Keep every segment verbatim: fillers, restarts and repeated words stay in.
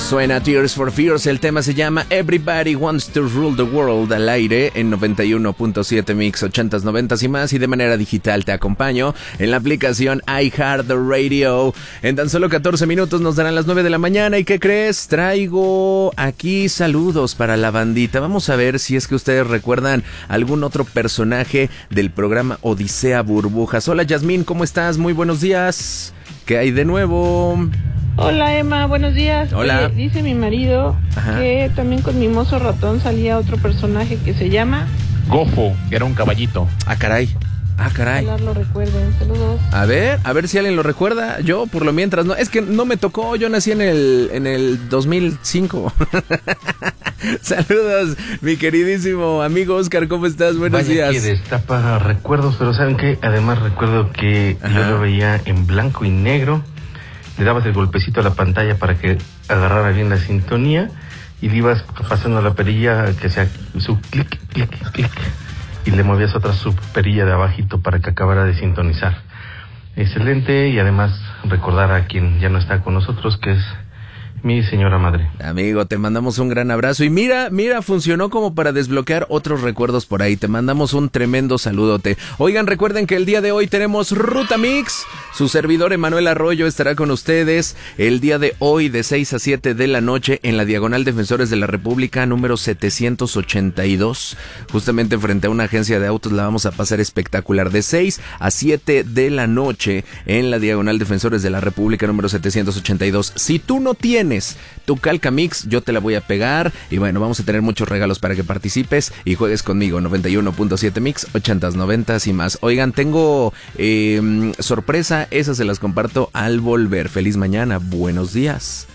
Suena Tears for Fears, el tema se llama Everybody Wants to Rule the World, al aire en noventa y uno punto siete Mix, ochentas, noventas y más, y de manera digital te acompaño en la aplicación iHeartRadio. En tan solo catorce minutos nos darán las nueve de la mañana, ¿y qué crees? Traigo aquí saludos para la bandita. Vamos a ver si es que ustedes recuerdan algún otro personaje del programa Odisea Burbujas. Hola Yasmín, ¿cómo estás? Muy buenos días. ¿Qué hay de nuevo? Hola Emma, buenos días. Hola. Oye, dice mi marido Ajá. que también con Mimoso Ratón salía otro personaje que se llama Gofo, que era un caballito. Ah, caray. Ah, caray. Ojalá lo recuerden. Saludos. A ver, a ver si alguien lo recuerda. Yo, por lo mientras, no. Es que no me tocó. Yo nací en el en el dos mil cinco. Saludos, mi queridísimo amigo Oscar. ¿Cómo estás? Buenos Vaya días. Que destapa recuerdos, pero ¿saben qué? Además recuerdo que Ajá. yo lo veía en blanco y negro. Le dabas el golpecito a la pantalla para que agarrara bien la sintonía y le ibas pasando la perilla que sea su clic, clic, clic. Y le movías otra subperilla de abajito para que acabara de sintonizar. Excelente, y además recordar a quien ya no está con nosotros, que es mi señora madre. Amigo, te mandamos un gran abrazo. Y mira, mira, funcionó como para desbloquear otros recuerdos por ahí. Te mandamos un tremendo saludote. Oigan, recuerden que el día de hoy tenemos Ruta Mix. Su servidor Emanuel Arroyo estará con ustedes el día de hoy de seis a siete de la noche en la Diagonal Defensores de la República número setecientos ochenta y dos. Justamente frente a una agencia de autos la vamos a pasar espectacular. De seis a siete de la noche en la Diagonal Defensores de la República número setecientos ochenta y dos. Si tú no tienes tu Calca Mix, yo te la voy a pegar. Y bueno, vamos a tener muchos regalos para que participes y juegues conmigo. noventa y uno punto siete Mix, ochentas, noventas y más. Oigan, tengo eh, sorpresa. Esas se las comparto al volver. Feliz mañana, buenos días.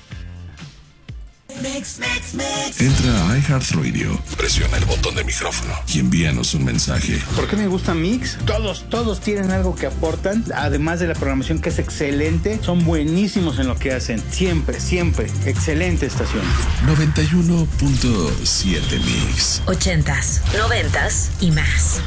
Mix, mix, mix. Entra a iHeartRadio, presiona el botón de micrófono y envíanos un mensaje. ¿Por qué me gusta Mix? Todos, todos tienen algo que aportan, además de la programación que es excelente, son buenísimos en lo que hacen, siempre, siempre, excelente estación. noventa y uno punto siete Mix. Ochentas, noventas y más.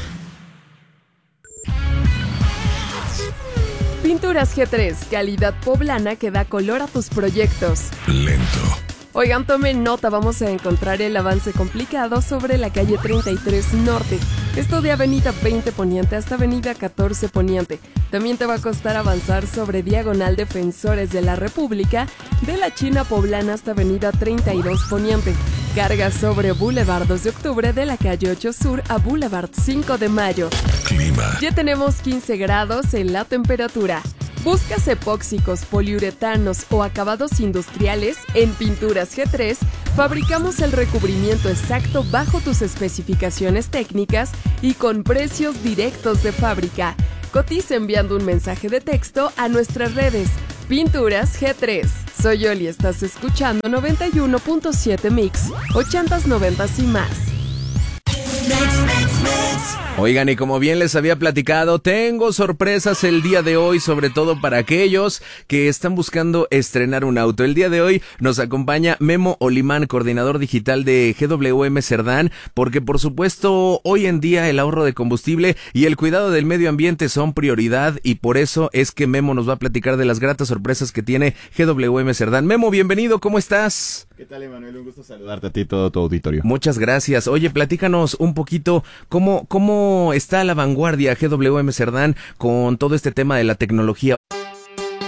Pinturas G tres, calidad poblana que da color a tus proyectos. Lento. Oigan, tomen nota, vamos a encontrar el avance complicado sobre la calle treinta y tres Norte. Esto de avenida veinte Poniente hasta avenida catorce Poniente. También te va a costar avanzar sobre Diagonal Defensores de la República, de la China Poblana hasta avenida treinta y dos Poniente. Carga sobre Boulevard dos de Octubre de la calle ocho Sur a Boulevard cinco de Mayo. Clima. Ya tenemos quince grados en la temperatura. ¿Buscas epóxicos, poliuretanos o acabados industriales? En Pinturas G tres fabricamos el recubrimiento exacto bajo tus especificaciones técnicas y con precios directos de fábrica. Cotiza enviando un mensaje de texto a nuestras redes. Pinturas G tres. Soy Oli, estás escuchando noventa y uno punto siete Mix, ochentas, noventas y más. Oigan, y como bien les había platicado, tengo sorpresas el día de hoy, sobre todo para aquellos que están buscando estrenar un auto. El día de hoy nos acompaña Memo Olimán, coordinador digital de G W M Cerdán, porque por supuesto hoy en día el ahorro de combustible y el cuidado del medio ambiente son prioridad, y por eso es que Memo nos va a platicar de las gratas sorpresas que tiene G W M Cerdán. Memo, bienvenido, ¿cómo estás? ¿Qué tal, Emanuel? Un gusto saludarte a ti y todo tu auditorio. Muchas gracias. Oye, platícanos un poquito cómo, cómo está a la vanguardia G W M Cerdán con todo este tema de la tecnología.